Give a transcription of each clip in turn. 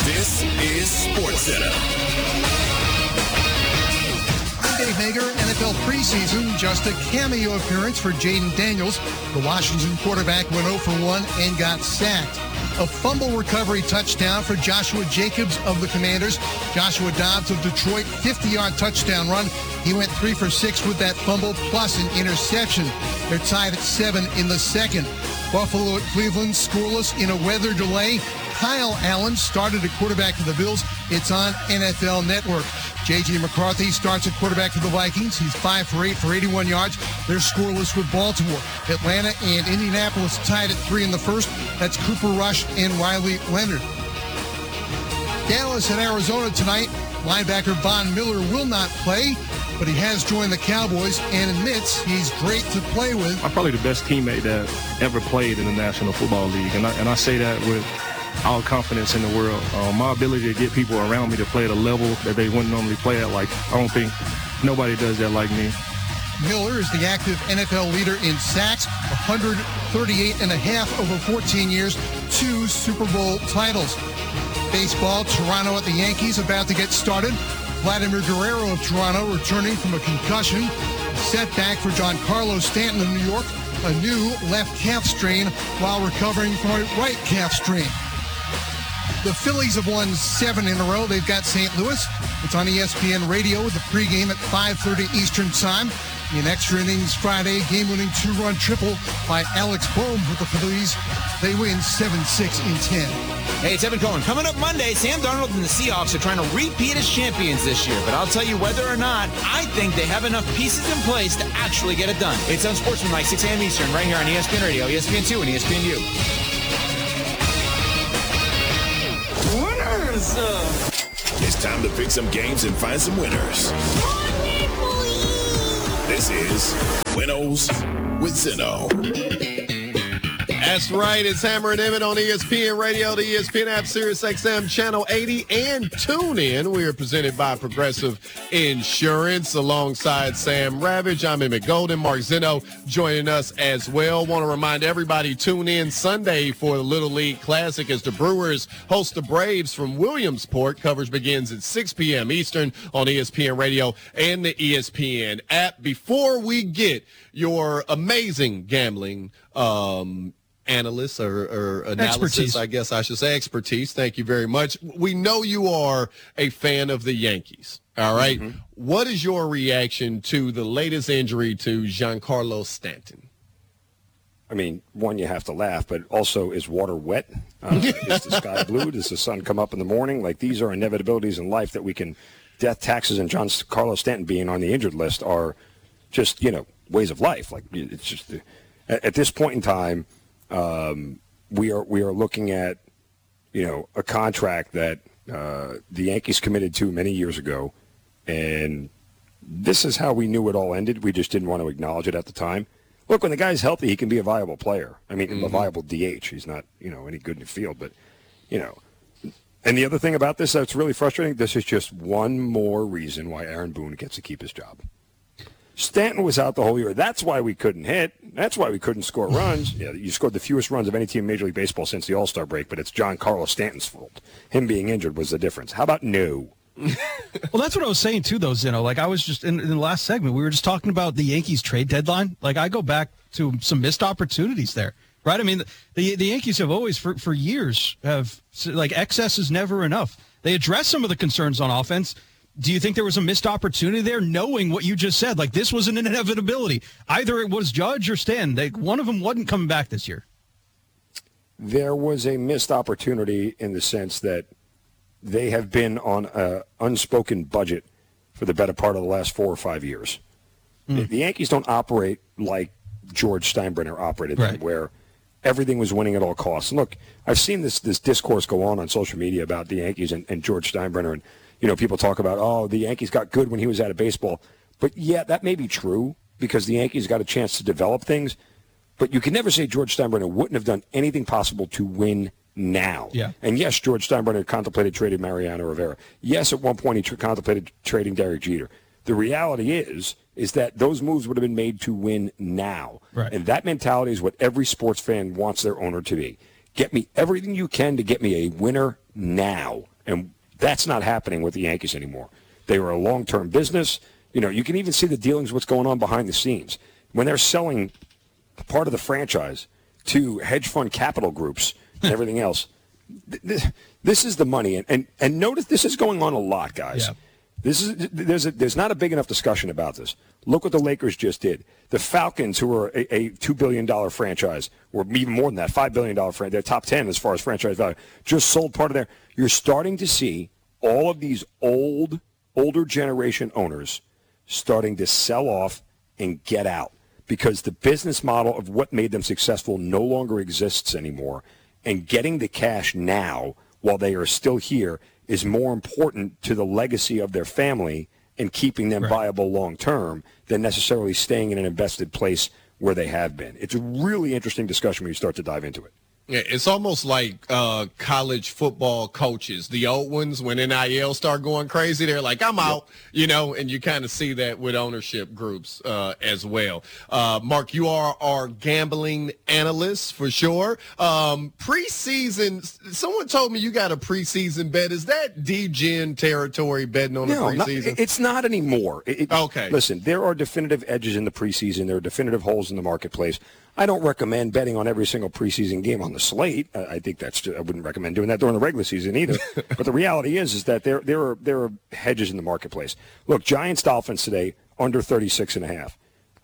This is SportsCenter. I'm Dave Hager. NFL preseason, just a cameo appearance for Jaden Daniels. The Washington quarterback went 0 for 1 and got sacked. A fumble recovery touchdown for Joshua Jacobs of the Commanders. Joshua Dobbs of Detroit, 50-yard touchdown run. He went 3 for 6 with that fumble plus an interception. They're tied at 7 in the second. Buffalo at Cleveland, scoreless in a weather delay. Kyle Allen started at quarterback for the Bills. It's on NFL Network. J.J. McCarthy starts at quarterback for the Vikings. He's 5 for 8 for 81 yards. They're scoreless with Baltimore. Atlanta and Indianapolis tied at 3 in the first. That's Cooper Rush and Riley Leonard. Dallas and Arizona tonight. Linebacker Von Miller will not play, but he has joined the Cowboys and admits he's great to play with. I'm probably the best teammate that ever played in the National Football League, and I say that with all confidence in the world. My ability to get people around me to play at a level that they wouldn't normally play at, like, I don't think nobody does that like me. Miller is the active NFL leader in sacks, 138.5 over 14 years, 2 Super Bowl titles. Baseball, Toronto at the Yankees about to get started. Vladimir Guerrero of Toronto returning from a concussion. A setback for Giancarlo Stanton of New York, a new left calf strain while recovering from a right calf strain. The Phillies have won 7 in a row. They've got St. Louis. It's on ESPN Radio with the pregame at 5:30 Eastern Time. In extra innings Friday, game-winning 2-run triple by Alex Bohm with the Phillies. They win 7-6 in 10. Hey, it's Evan Cohen. Coming up Monday, Sam Darnold and the Seahawks are trying to repeat as champions this year. But I'll tell you whether or not, I think they have enough pieces in place to actually get it done. It's Unsportsmanlike, 6 a.m. Eastern, right here on ESPN Radio, ESPN2, and ESPNU. Winners! It's time to pick some games and find some winners. This is Winnows with Zeno. That's right. It's Hammer and Emmett on ESPN Radio, the ESPN app, Sirius XM Channel 80, and TuneIn. We are presented by Progressive Insurance. Alongside Sam Ravage, I'm Emmett Golden. Mark Zeno joining us as well. Want to remind everybody, tune in Sunday for the Little League Classic as the Brewers host the Braves from Williamsport. Coverage begins at 6 p.m. Eastern on ESPN Radio and the ESPN app. Before we get your amazing gambling analysts or analysis, expertise. I guess I should say expertise. Thank you very much. We know you are a fan of the Yankees. All right. Mm-hmm. What is your reaction to the latest injury to Giancarlo Stanton? I mean, one, you have to laugh, but also, is water wet? Is the sky blue? Does the sun come up in the morning? Like, these are inevitabilities in life that we can, death, taxes, and Giancarlo Stanton being on the injured list are just, ways of life. Like, it's just, at this point in time, we are looking at, a contract that the Yankees committed to many years ago, and this is how we knew it all ended. We just didn't want to acknowledge it at the time. Look, when the guy's healthy, he can be a viable player. I mean, a viable DH. He's not, any good in the field, but, And the other thing about this that's really frustrating, this is just one more reason why Aaron Boone gets to keep his job. Stanton was out the whole year. That's why we couldn't hit. That's why we couldn't score runs. Yeah, you scored the fewest runs of any team in Major League Baseball since the All-Star break, but it's Giancarlo Stanton's fault. Him being injured was the difference. How about no? Well, that's what I was saying, too, though, Zeno. Like, I was just in the last segment, we were just talking about the Yankees trade deadline. Like, I go back to some missed opportunities there, right? I mean, the Yankees have always, for years, excess is never enough. They address some of the concerns on offense. Do you think there was a missed opportunity there, knowing what you just said? Like, this was an inevitability. Either it was Judge or Stan. One of them wasn't coming back this year. There was a missed opportunity in the sense that they have been on an unspoken budget for the better part of the last 4 or 5 years. The Yankees don't operate like George Steinbrenner operated, right, where everything was winning at all costs. And look, I've seen this discourse go on social media about the Yankees and George Steinbrenner, and people talk about, the Yankees got good when he was out of baseball. But, yeah, that may be true because the Yankees got a chance to develop things. But you can never say George Steinbrenner wouldn't have done anything possible to win now. Yeah. And, yes, George Steinbrenner contemplated trading Mariano Rivera. Yes, at one point he contemplated trading Derek Jeter. The reality is that those moves would have been made to win now. Right. And that mentality is what every sports fan wants their owner to be. Get me everything you can to get me a winner now. And that's not happening with the Yankees anymore. They are a long-term business. You know, you can even see the dealings, what's going on behind the scenes. When they're selling part of the franchise to hedge fund capital groups and everything else, this is the money. And notice this is going on a lot, guys. Yeah. There's not a big enough discussion about this. Look what the Lakers just did. The Falcons, who are a $2 billion franchise, or even more than that, $5 billion franchise, they're top 10 as far as franchise value, just sold part of their. You're starting to see all of these older generation owners starting to sell off and get out because the business model of what made them successful no longer exists anymore. And getting the cash now while they are still here is more important to the legacy of their family and keeping them viable long term than necessarily staying in an invested place where they have been. It's a really interesting discussion when you start to dive into it. Yeah, it's almost like college football coaches, the old ones, when NIL start going crazy, they're like, I'm out, you know, and you kind of see that with ownership groups as well. Mark, you are our gambling analyst for sure. Preseason, someone told me you got a preseason bet. Is that D-Gen territory betting on the preseason? It's not anymore. Okay. Listen, there are definitive edges in the preseason. There are definitive holes in the marketplace. I don't recommend betting on every single preseason game on the slate. I think I wouldn't recommend doing that during the regular season either. But the reality is that there are hedges in the marketplace. Look, Giants-Dolphins today, under 36.5.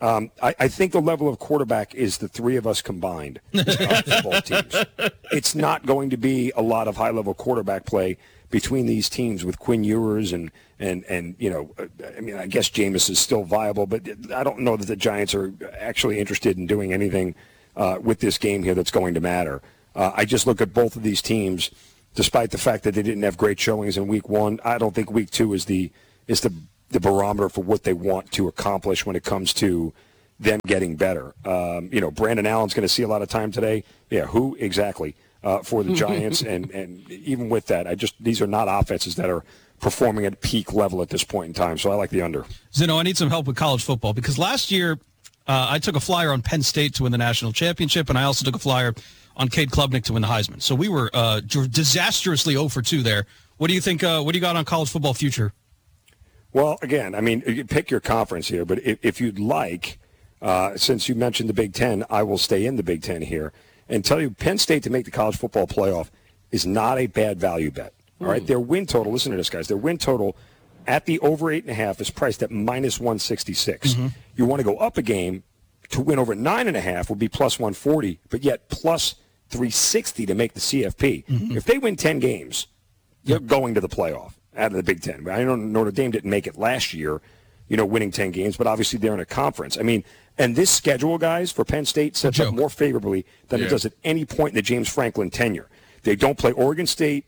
I think the level of quarterback is the three of us combined football teams. It's not going to be a lot of high-level quarterback play between these teams with Quinn Ewers and you know, I mean, I guess Jameis is still viable, but I don't know that the Giants are actually interested in doing anything with this game here that's going to matter. I just look at both of these teams, despite the fact that they didn't have great showings in Week 1. I don't think Week 2 is the barometer for what they want to accomplish when it comes to them getting better. You know, Brandon Allen's going to see a lot of time today. Yeah, who exactly? For the Giants, and even with that, these are not offenses that are performing at peak level at this point in time, so I like the under. Zeno, I need some help with college football because last year I took a flyer on Penn State to win the national championship, and I also took a flyer on Cade Klubnik to win the Heisman. So we were disastrously 0 for 2 there. What do you think? What do you got on college football future? Well, again, I mean, you pick your conference here, but if you'd like, since you mentioned the Big Ten, I will stay in the Big Ten here and tell you Penn State to make the college football playoff is not a bad value bet. All right, their win total, listen to this, guys, their win total at the over 8.5 is priced at minus 166. You want to go up a game to win over 9.5 would be plus 140, but yet plus 360 to make the CFP. If they win 10 games, they're going to the playoff out of the Big Ten. I know Notre Dame didn't make it last year, you know, winning 10 games, but obviously they're in a conference. I mean, and this schedule, guys, for Penn State sets up more favorably than it does at any point in the James Franklin tenure. They don't play Ohio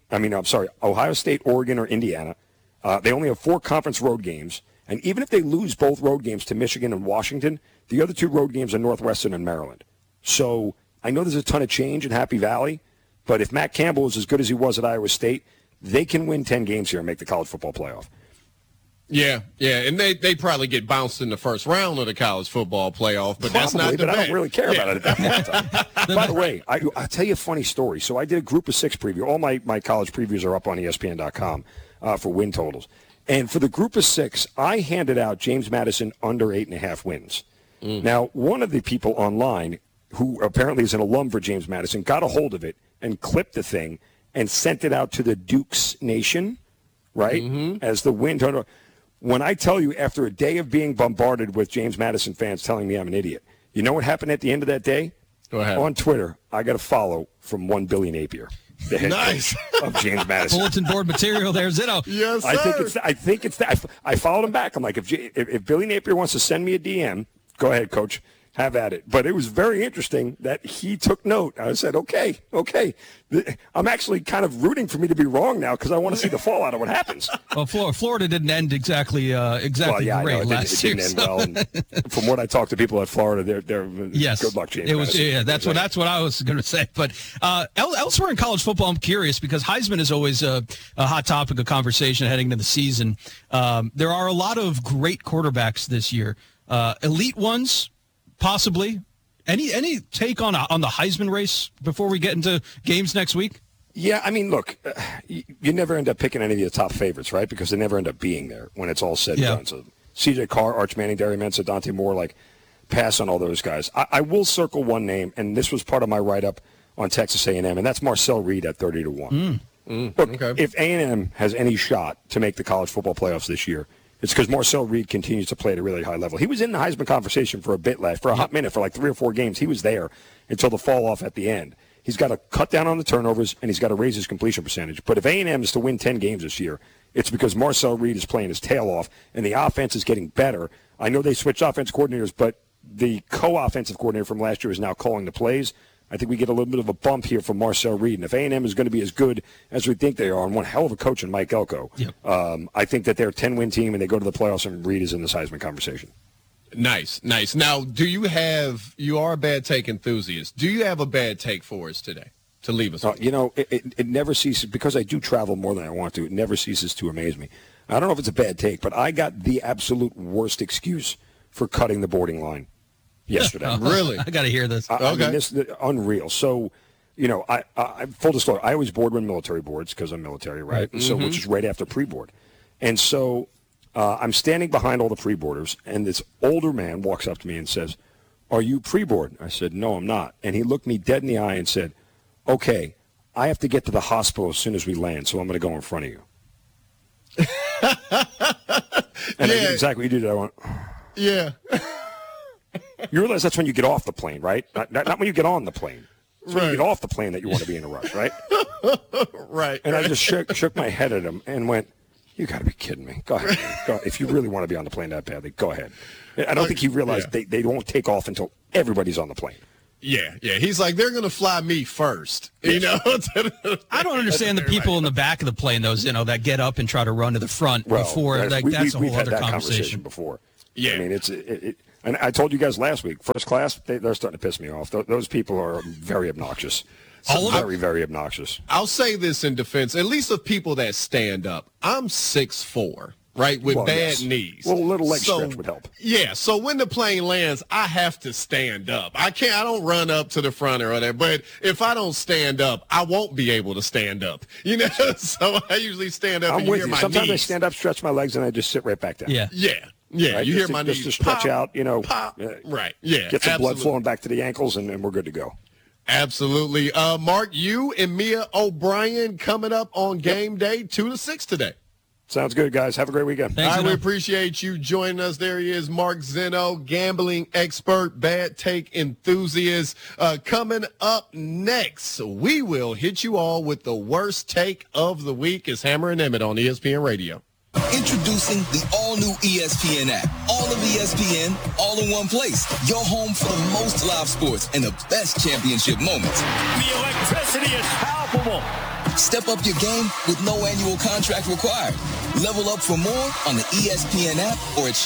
State, Oregon, or Indiana. They only have 4 conference road games. And even if they lose both road games to Michigan and Washington, the other 2 road games are Northwestern and Maryland. So I know there's a ton of change in Happy Valley, but if Matt Campbell is as good as he was at Iowa State, they can win 10 games here and make the college football playoff. Yeah, and they probably get bounced in the first round of the college football playoff, but that's not the bet. I don't really care about it at that point in time. By the way, I'll tell you a funny story. So I did a Group of 6 preview. All my college previews are up on ESPN.com for win totals. And for the Group of 6, I handed out James Madison under 8.5 wins. Now, one of the people online who apparently is an alum for James Madison got a hold of it and clipped the thing and sent it out to the Dukes Nation, right, as the win total. When I tell you, after a day of being bombarded with James Madison fans telling me I'm an idiot, you know what happened at the end of that day? Go ahead. On Twitter, I got a follow from 1 Billy Napier, the head coach of James Madison. Bulletin board material there, Zeno. Yes, sir. I think it's that. I followed him back. I'm like, if Billy Napier wants to send me a DM, go ahead, coach. Have at it. But it was very interesting that he took note. I said, okay. I'm actually kind of rooting for me to be wrong now because I want to see the fallout of what happens. Well, Florida didn't end exactly great last year. It didn't end well. And from what I talked to people at Florida, they're good luck, James. It was that's what I was going to say. But elsewhere in college football, I'm curious because Heisman is always a hot topic of conversation heading into the season. There are a lot of great quarterbacks this year, elite ones. Possibly. Any take on the Heisman race before we get into games next week? Yeah, I mean, look, you never end up picking any of the top favorites, right? Because they never end up being there when it's all said and done. So C.J. Carr, Arch Manning, Darius Mensah, Dante Moore, like, pass on all those guys. I will circle one name, and this was part of my write-up on Texas A&M, and that's Marcel Reed at 30-1. Look, if A&M has any shot to make the college football playoffs this year, it's because Marcel Reed continues to play at a really high level. He was in the Heisman conversation for a bit for a hot minute, for like 3 or 4 games. He was there until the fall-off at the end. He's got to cut down on the turnovers, and he's got to raise his completion percentage. But if A&M is to win 10 games this year, it's because Marcel Reed is playing his tail off, and the offense is getting better. I know they switched offense coordinators, but the co-offensive coordinator from last year is now calling the plays. I think we get a little bit of a bump here from Marcel Reed. And if A&M is going to be as good as we think they are, and one hell of a coach in Mike Elko, I think that they're a 10-win team, and they go to the playoffs, and Reed is in this Heisman conversation. Nice. Now, you are a bad take enthusiast. Do you have a bad take for us today to leave us? It never ceases, because I do travel more than I want to. It never ceases to amaze me. I don't know if it's a bad take, but I got the absolute worst excuse for cutting the boarding line yesterday. Really? I got to hear this. I mean, this is unreal. So, I full disclosure, I always board when military boards because I'm military, right? Mm-hmm. So, which is right after pre-board. And so I'm standing behind all the pre-boarders, and this older man walks up to me and says, "Are you pre-board?" I said, "No, I'm not." And he looked me dead in the eye and said, "Okay, I have to get to the hospital as soon as we land, so I'm going to go in front of you." And I did exactly what you did. I went, yeah. You realize that's when you get off the plane, right? Not when you get on the plane. It's when you get off the plane that you want to be in a rush, right? Right. And I just shook my head at him and went, "You got to be kidding me. Go ahead. Go ahead. If you really want to be on the plane that badly, go ahead." I don't think he realized they won't take off until everybody's on the plane. Yeah. He's like, they're going to fly me first. Yes. I don't understand the people in the back of the plane, those, that get up and try to run to the front before. That's a whole other conversation before. Yeah. I mean, and I told you guys last week, first class, they're starting to piss me off. Those people are very obnoxious. Very, very obnoxious. I'll say this in defense, at least of people that stand up. I'm 6'4", right, with bad knees. Well, a little leg stretch would help. Yeah, so when the plane lands, I have to stand up. I don't run up to the front or whatever, but if I don't stand up, I won't be able to stand up. So I usually stand up and you hear my Sometimes knees. I stand up, stretch my legs, and I just sit right back down. Yeah. Right? You hear my knees just to stretch out, pop. Right, yeah. Get some blood flowing back to the ankles, and we're good to go. Absolutely. Mark, you and Mia O'Brien coming up on game day 2 to 6 today. Sounds good, guys. Have a great weekend. Thanks, we appreciate you joining us. There he is, Mark Zeno, gambling expert, bad take enthusiast. Coming up next, we will hit you all with the worst take of the week. It's Hammer and Emmett on ESPN Radio. Introducing the all-new ESPN app. All of ESPN, all in one place. Your home for the most live sports and the best championship moments. The electricity is palpable. Step up your game with no annual contract required. Level up for more on the ESPN app or at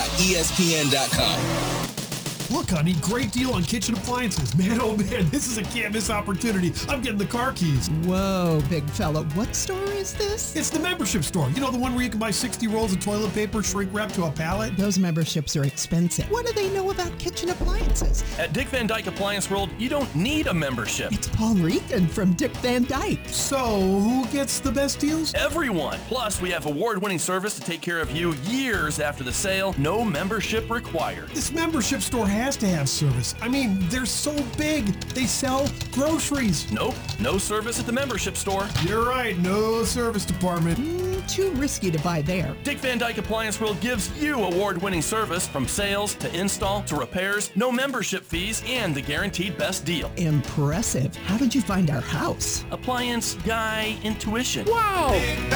stream.espn.com. Look, honey, great deal on kitchen appliances. Man, oh man, this is a can't-miss opportunity. I'm getting the car keys. Whoa, big fella. What store is this? It's the membership store. You know, the one where you can buy 60 rolls of toilet paper shrink wrapped to a pallet? Those memberships are expensive. What do they know about kitchen appliances? At Dick Van Dyke Appliance World, you don't need a membership. It's Paul Regan from Dick Van Dyke. So, who gets the best deals? Everyone. Plus, we have award-winning service to take care of you years after the sale. No membership required. This membership store has to have service. I mean, they're so big. They sell groceries. Nope. No service at the membership store. You're right. No service department. Too risky to buy there. Dick Van Dyke Appliance World gives you award-winning service from sales to install to repairs, no membership fees, and the guaranteed best deal. Impressive. How did you find our house? Appliance guy intuition. Wow.